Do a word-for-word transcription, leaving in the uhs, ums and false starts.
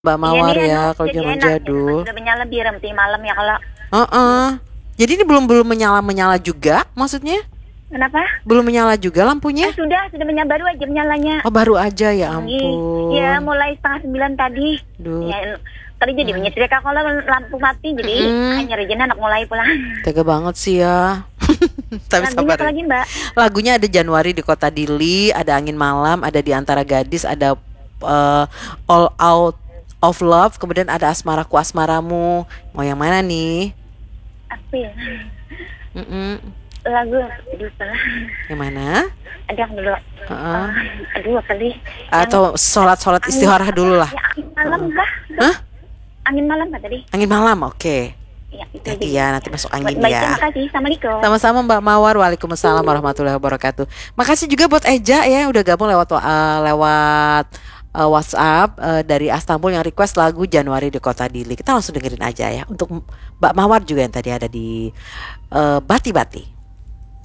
Mbak Iya nih Mawar enak, ya kalau jadi zaman enak. Ya, jadul. sudah menyala biar nanti malam ya kalau. Heeh. Jadi ini belum belum menyala menyala juga, maksudnya? Kenapa? Belum menyala juga lampunya? Ah, sudah, sudah menyala baru aja menyalanya. Oh baru aja ya Ih, ampun. ya mulai setengah sembilan tadi. Duh. Ya, tadi jadi menyetrika kalau lampu mati jadi Mm. hanya rejena anak mulai pulang. Tega banget sih ya. Tapi Lagunya sabar. apa lagi Mbak? Lagunya ada Januari di Kota Dili, ada Angin Malam, ada Di Antara Gadis, ada uh, All Out of Love, kemudian ada Asmaraku Asmaramu. Mau yang mana nih? Apa ya? Mm-mm. Lagu aduh salah. Yang mana? Ada yang dulu. Heeh. Uh, aduh apa nih? Atau sholat-sholat istikharah dulu lah. Ya, angin malam kah? Hah? Angin malam kah tadi? Angin Malam, oke. Ya, itu Hati aja. ya, nanti masuk angin Baik, ya. terima kasih. Assalamualaikum. Sama-sama Mbak Mawar. Waalaikumsalam warahmatullahi wabarakatuh. Makasih juga buat Eja ya udah gabung lewat uh, lewat uh, WhatsApp uh, dari Istanbul yang request lagu Januari di Kota Dili. Kita langsung dengerin aja ya untuk Mbak Mawar juga yang tadi ada di uh, Bati-Bati.